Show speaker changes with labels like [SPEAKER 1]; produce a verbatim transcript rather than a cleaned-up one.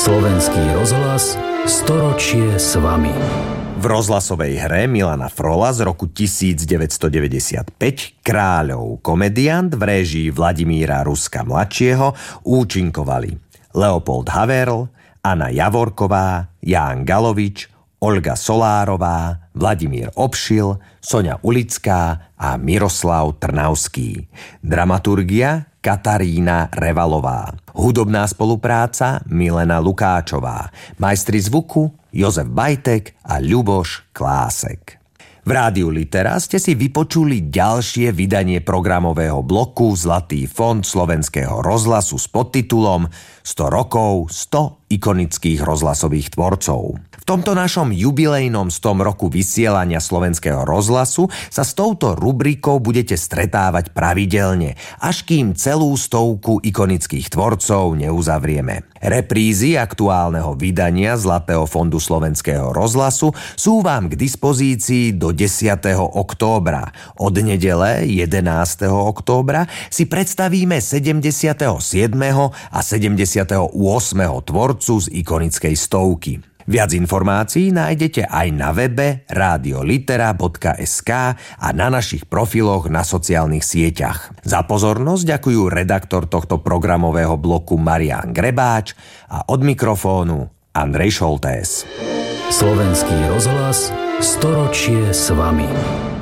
[SPEAKER 1] Slovenský rozhlas storočie s vami.
[SPEAKER 2] V rozhlasovej hre Milana Frola z roku devätnásťstodeväťdesiatpäť Kráľov komediant v réžii Vladimíra Ruska mladšieho účinkovali Leopold Haverl, Anna Javorková, Ján Galovič, Olga Solárová, Vladimír Obšil, Soňa Ulická a Miroslav Trnavský. Dramaturgia Katarína Revalová. Hudobná spolupráca Milena Lukáčová. Majstri zvuku Jozef Bajtek a Ľuboš Klásek. V Rádiu Litera ste si vypočuli ďalšie vydanie programového bloku Zlatý fond Slovenského rozhlasu s podtitulom sto rokov, sto ikonických rozhlasových tvorcov. V tomto našom jubilejnom stom roku vysielania Slovenského rozhlasu sa s touto rubrikou budete stretávať pravidelne, až kým celú stovku ikonických tvorcov neuzavrieme. Reprízy aktuálneho vydania Zlatého fondu Slovenského rozhlasu sú vám k dispozícii do desiateho októbra. Od nedele jedenásteho októbra si predstavíme sedemdesiateho siedmeho a sedemdesiateho ôsmeho tvorcu z ikonickej stovky. Viac informácií nájdete aj na webe radiolitera bodka es ká a na našich profiloch na sociálnych sieťach. Za pozornosť ďakujú redaktor tohto programového bloku Marián Grebáč a od mikrofónu Andrej Šoltés.
[SPEAKER 1] Slovenský rozhlas storočie s vami.